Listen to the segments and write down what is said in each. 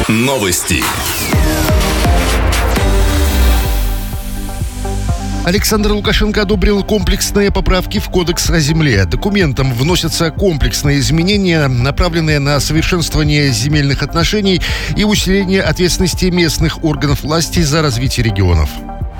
Новости. Александр Лукашенко одобрил комплексные поправки в Кодекс о земле. Документом вносятся комплексные изменения, направленные на совершенствование земельных отношений и усиление ответственности местных органов власти за развитие регионов.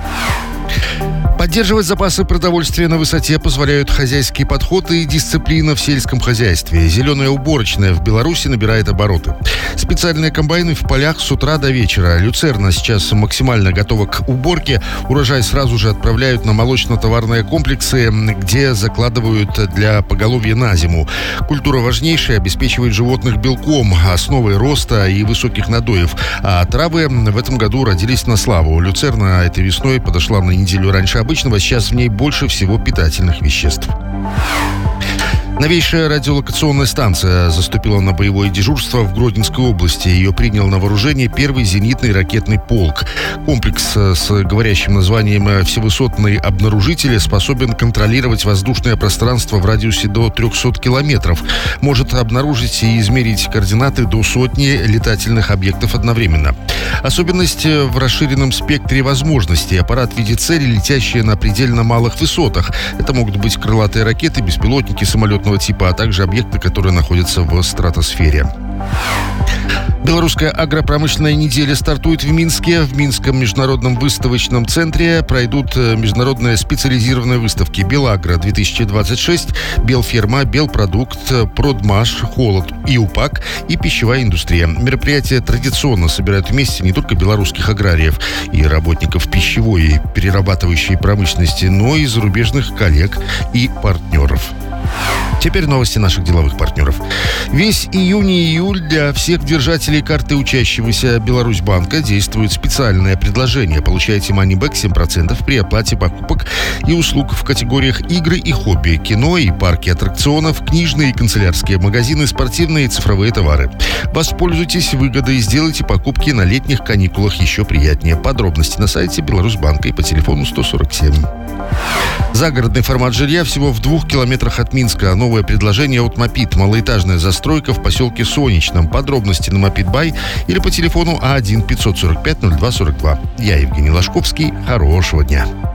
Поддерживать запасы продовольствия на высоте позволяют хозяйский подход и дисциплина в сельском хозяйстве. Зеленая уборочная в Беларуси набирает обороты. Специальные комбайны в полях с утра до вечера. Люцерна сейчас максимально готова к уборке. Урожай сразу же отправляют на молочно-товарные комплексы, где закладывают для поголовья на зиму. Культура важнейшая, обеспечивает животных белком, основой роста и высоких надоев. А травы в этом году родились на славу. Люцерна этой весной подошла на неделю раньше обычного, сейчас в ней больше всего питательных веществ. Новейшая радиолокационная станция заступила на боевое дежурство в Гродненской области. Ее принял на вооружение первый зенитный ракетный полк. Комплекс с говорящим названием «Всевысотный обнаружитель» способен контролировать воздушное пространство в радиусе до 300 километров. Может обнаружить и измерить координаты до сотни летательных объектов одновременно. Особенность в расширенном спектре возможностей. Аппарат видит цели, летящие на предельно малых высотах. Это могут быть крылатые ракеты, беспилотники самолетного типа, а также объекты, которые находятся в стратосфере. Белорусская агропромышленная неделя стартует в Минске. В Минском международном выставочном центре пройдут международные специализированные выставки «Белагро-2026», «Белферма», «Белпродукт», «Продмаш», «Холод» и «УПАК» и «Пищевая индустрия». Мероприятия традиционно собирают вместе не только белорусских аграриев и работников пищевой и перерабатывающей промышленности, но и зарубежных коллег и партнеров. Теперь новости наших деловых партнеров. Весь июнь и июль для всех держателей карты учащегося Беларусьбанка действует специальное предложение. Получаете манибэк 7% при оплате покупок и услуг в категориях игры и хобби, кино и парки аттракционов, книжные и канцелярские магазины, спортивные и цифровые товары. Воспользуйтесь выгодой и сделайте покупки на летних каникулах еще приятнее. Подробности на сайте Беларусьбанка и по телефону 147. Загородный формат жилья всего в 2 километрах от Минска. Новое предложение от Мопит. Малоэтажная застройка в поселке Солнечном. Подробности на Мопит.бай или по телефону А1 545 02 42. Я Евгений Ложковский. Хорошего дня.